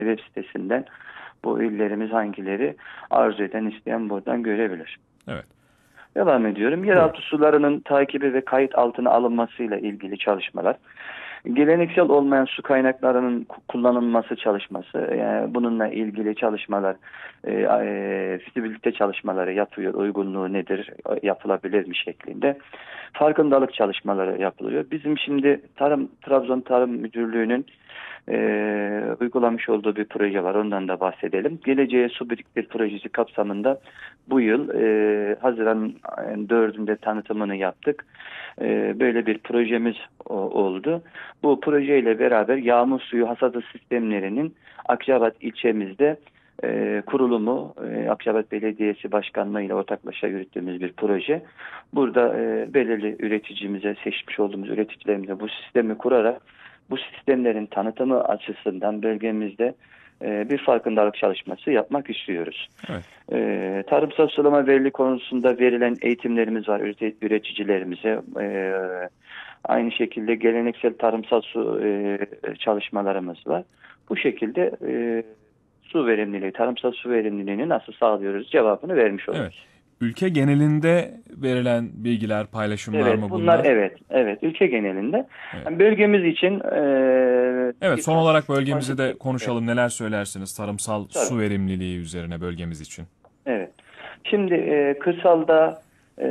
web sitesinden bu illerimiz hangileri arzu eden isteyen buradan görebilir. Evet. Devam ediyorum. Yeraltı sularının takibi ve kayıt altına alınmasıyla ilgili çalışmalar. Geleneksel olmayan su kaynaklarının kullanılması çalışması, yani bununla ilgili çalışmalar, fizibilite çalışmaları yapıyor, uygunluğu nedir, yapılabilir mi şeklinde. Farkındalık çalışmaları yapılıyor. Bizim şimdi Trabzon Tarım Müdürlüğü'nün uygulamış olduğu bir proje var. Ondan da bahsedelim. Geleceğe Su Biriktir projesi kapsamında bu yıl Haziran 4'ünde tanıtımını yaptık. Böyle bir projemiz oldu. Bu projeyle beraber yağmur suyu hasadı sistemlerinin Akçabat ilçemizde kurulumu Akçabat Belediyesi Başkanlığı ile ortaklaşa yürüttüğümüz bir proje. Burada belirli üreticimize, seçmiş olduğumuz üreticilerimize bu sistemi kurarak bu sistemlerin tanıtımı açısından bölgemizde bir farkındalık çalışması yapmak istiyoruz. Evet. Tarımsal sulama verili konusunda verilen eğitimlerimiz var üreticilerimize. Aynı şekilde geleneksel tarımsal su çalışmalarımız var. Bu şekilde su verimliliği, tarımsal su verimliliğini nasıl sağlıyoruz cevabını vermiş Evet. oluyoruz. Ülke genelinde verilen bilgiler, paylaşımlar Evet, mı bunlar bunlar? evet ülke genelinde. Evet. Yani bölgemiz için Evet, son birkaç olarak bölgemizi de bahsedecek. Evet, konuşalım. Neler söylersiniz tarımsal tabii. su verimliliği üzerine bölgemiz için? Evet. Şimdi kırsalda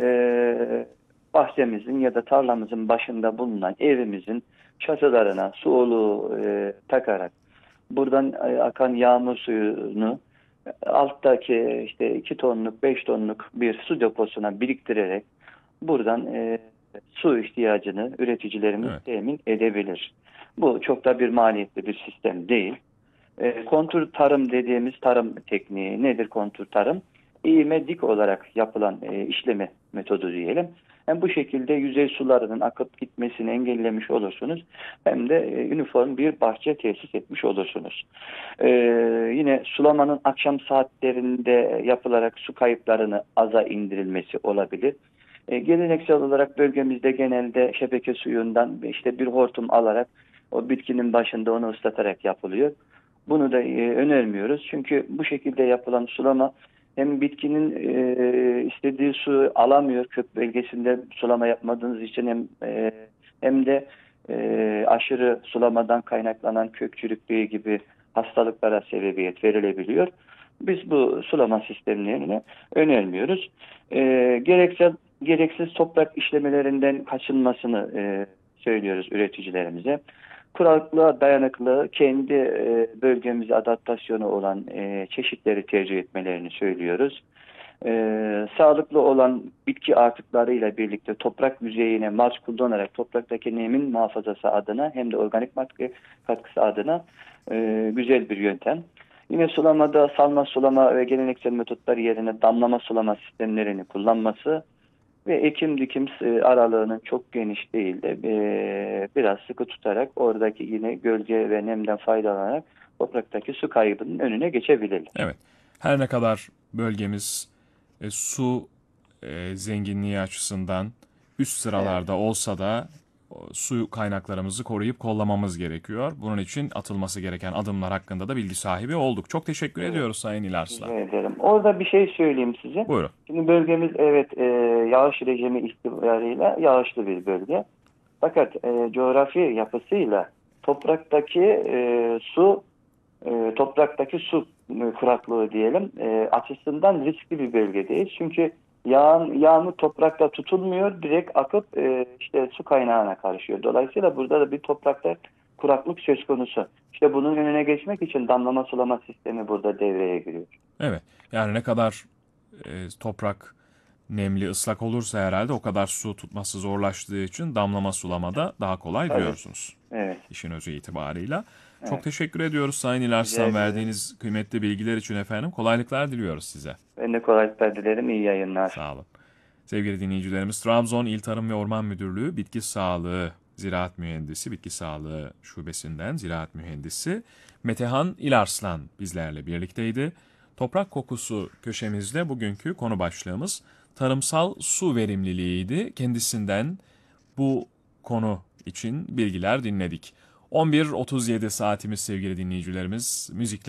bahçemizin ya da tarlamızın başında bulunan evimizin çatılarına su oluğu takarak buradan akan yağmur suyunu alttaki işte 2 tonluk 5 tonluk bir su deposuna biriktirerek buradan su ihtiyacını üreticilerimiz Evet. temin edebilir. Bu çok da bir maliyetli bir sistem değil. Kontur tarım dediğimiz tarım tekniği nedir kontur tarım? Eğime dik olarak yapılan işleme metodu diyelim. Hem bu şekilde yüzey sularının akıp gitmesini engellemiş olursunuz hem de üniform bir bahçe tesis etmiş olursunuz. Yine sulamanın akşam saatlerinde yapılarak su kayıplarını aza indirilmesi olabilir. Geleneksel olarak bölgemizde genelde şebeke suyundan işte bir hortum alarak o bitkinin başında onu ıslatarak yapılıyor. Bunu da önermiyoruz. Çünkü bu şekilde yapılan sulama hem bitkinin istediği suyu alamıyor kök bölgesinde sulama yapmadığınız için hem de aşırı sulamadan kaynaklanan kök çürüklüğü gibi hastalıklara sebebiyet verilebiliyor. Biz bu sulama sistemlerini önermiyoruz. Gereksiz toprak işlemelerinden kaçınmasını söylüyoruz üreticilerimize. Kuraklığa dayanıklı, kendi bölgemize adaptasyonu olan çeşitleri tercih etmelerini söylüyoruz. Sağlıklı olan bitki artıklarıyla birlikte toprak yüzeyine malç kullanarak topraktaki nemin muhafazası adına hem de organik madde katkısı adına güzel bir yöntem. Yine sulamada salma sulama ve geleneksel metotlar yerine damlama sulama sistemlerini kullanması ve ekim dikim aralığının çok geniş değil de biraz sıkı tutarak oradaki yine gölge ve nemden faydalanarak topraktaki su kaybının önüne geçebilirler. Evet. Her ne kadar bölgemiz su zenginliği açısından üst Evet, sıralarda olsa da su kaynaklarımızı koruyup kollamamız gerekiyor. Bunun için atılması gereken adımlar hakkında da bilgi sahibi olduk. Çok teşekkür evet. ediyoruz Sayın İlarslan. Rica ederim. Orada bir şey söyleyeyim size. Buyurun. Şimdi bölgemiz evet yağış rejimi itibarıyla yağışlı bir bölge. Fakat coğrafi yapısıyla topraktaki su kuraklığı diyelim açısından riskli bir bölgedeyiz. Çünkü yağmur toprakta tutulmuyor, direkt akıp işte su kaynağına karışıyor. Dolayısıyla burada da bir toprakta kuraklık söz konusu. İşte bunun önüne geçmek için damlama sulama sistemi burada devreye giriyor. Evet. Yani ne kadar toprak nemli, ıslak olursa herhalde o kadar su tutması zorlaştığı için damlama sulamada daha kolay Tabii. diyorsunuz. Evet. İşin özü itibarıyla. Çok Evet. teşekkür ediyoruz Sayın Rica İlarslan ederim. verdiğiniz kıymetli bilgiler için efendim. Kolaylıklar diliyoruz size. Ben de kolaylıklar dilerim. İyi yayınlar. Sağ olun. Sevgili dinleyicilerimiz, Trabzon İl Tarım ve Orman Müdürlüğü Bitki Sağlığı Ziraat Mühendisi, Bitki Sağlığı Şubesi'nden Ziraat Mühendisi Metehan İlarslan bizlerle birlikteydi. Toprak Kokusu köşemizde bugünkü konu başlığımız tarımsal su verimliliğiydi. Kendisinden bu konu için bilgiler dinledik. 11.37 saatimiz sevgili dinleyicilerimiz. Müzikler